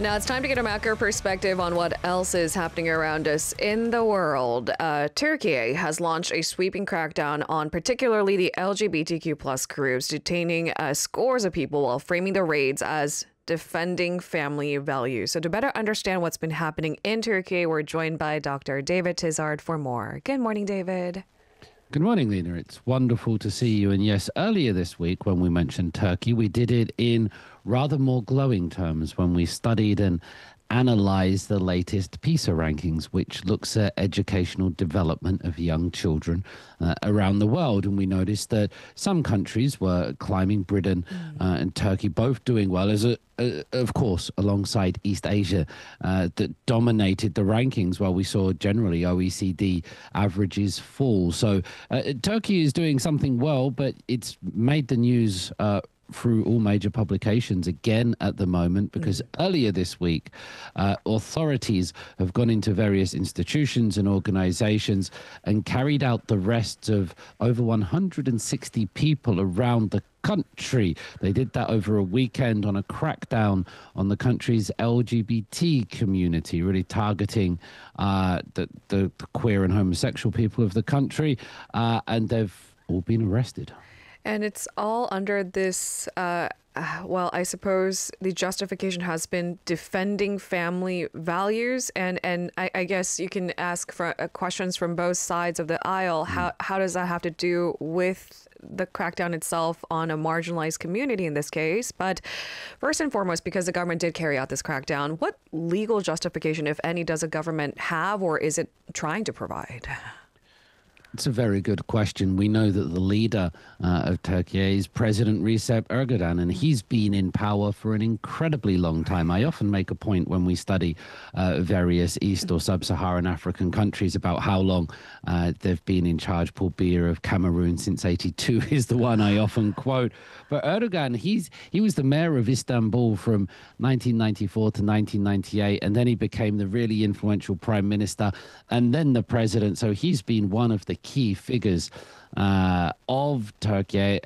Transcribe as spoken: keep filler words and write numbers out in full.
Now it's time to get a macro perspective on what else is happening around us in the world. Uh, Turkey has launched a sweeping crackdown on particularly the L G B T Q plus groups, detaining uh, scores of people while framing the raids as defending family values. So to better understand what's been happening in Turkey, we're joined by Doctor David Tizard for more. Good morning, David. Good morning, Lena. It's wonderful to see you. And yes, earlier this week when we mentioned Turkey, we did it in rather more glowing terms when we studied and analyzed the latest PISA rankings, which looks at educational development of young children uh, around the world. And we noticed that some countries were climbing, Britain uh, and Turkey, both doing well, as a, uh, of course, alongside East Asia, uh, that dominated the rankings, while we saw generally O E C D averages fall. So uh, Turkey is doing something well, but it's made the news uh, through all major publications again at the moment, because mm. earlier this week, uh, authorities have gone into various institutions and organizations and carried out the arrests of over one hundred sixty people around the country. They did that over a weekend on a crackdown on the country's L G B T community, really targeting uh, the, the, the queer and homosexual people of the country, uh, and they've all been arrested. And it's all under this, uh, well, I suppose the justification has been defending family values. And, and I, I guess you can ask for, uh, questions from both sides of the aisle. Mm. How, how does that have to do with the crackdown itself on a marginalized community in this case? But first and foremost, because the government did carry out this crackdown, what legal justification, if any, does a government have, or is it trying to provide? It's a very good question. We know that the leader uh, of Turkey is President Recep Erdogan, and he's been in power for an incredibly long time. I often make a point when we study uh, various East or Sub-Saharan African countries about how long uh, they've been in charge. Paul Biya of Cameroon since eighty-two is the one I often quote. But Erdogan, he's he was the mayor of Istanbul from nineteen ninety-four to nineteen ninety-eight, and then he became the really influential prime minister and then the president. So he's been one of the key figures uh, of Turkey.